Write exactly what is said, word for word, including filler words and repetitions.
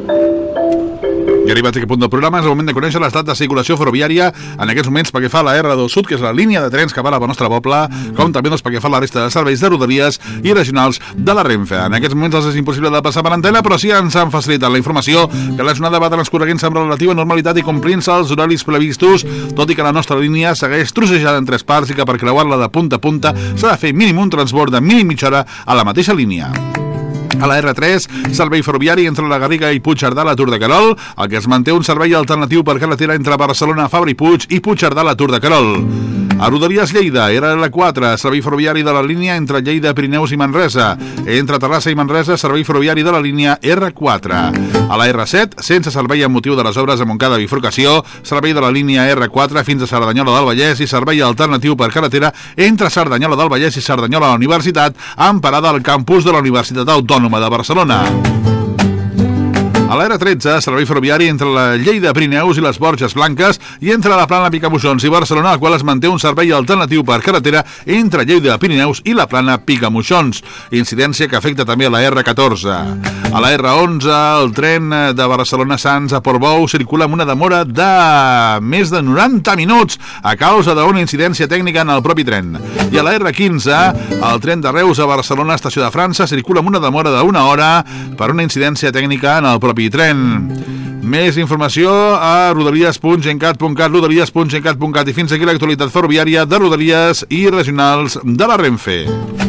I arribats a aquest punt del programa és el moment de conèixer l'estat de circulació ferroviària en aquests moments pel que fa a la erre dos Sud, que és la línia de trens que va a la nostra poble, com també doncs, pel que fa a la resta de serveis de rodalies i regionals de la Renfe. En aquests moments els és impossible de passar per antena, però sí ens han facilitat la informació que la jornada va transcorreguent-se amb relativa normalitat i complint-se els horaris previstos, tot i que la nostra línia segueix trossejada en tres parts i que per creuar-la de punta a punta s'ha de fer mínim un transbord de mínim mitja hora a la mateixa línia. A la erre tres, servei ferroviari entre la Garriga i Puigcerdà a la Tour de Querol, el que es manté un servei alternatiu per carretera entre Barcelona, Fabra i Puig i Puigcerdà a la Tour de Querol. A Rodalies Lleida, erre ela quatre, servei ferroviari de la línia entre Lleida, Pirineus i Manresa. Entre Terrassa i Manresa, servei ferroviari de la línia erre quatre. A la erre set, sense servei amb motiu de les obres de Montcada Bifurcació, servei de la línia erre quatre fins a Cerdanyola del Vallès i servei alternatiu per carretera entre Cerdanyola del Vallès i Cerdanyola a la Universitat, amb parada al campus de la Universitat Autònoma de Barcelona. A la erre tretze, servei ferroviari entre la Lleida, Pirineus i les Borges Blanques i entre la Plana Picamoixons i Barcelona, al qual es manté un servei alternatiu per carretera entre Lleida, Pirineus i la Plana Picamoixons, incidència que afecta també a la erre catorze. A la erre onze, el tren de Barcelona-Sants a Portbou circula amb una demora de més de noranta minuts a causa d'una incidència tècnica en el propi tren. I a la erre quinze, el tren de Reus a Barcelona, estació de França, circula amb una demora d'una hora per una incidència tècnica en el propi tren. Més informació a rodalies punt gencat punt cat, rodalies punt gencat punt cat i fins aquí l'actualitat ferroviària de Rodalies i regionals de la Renfe.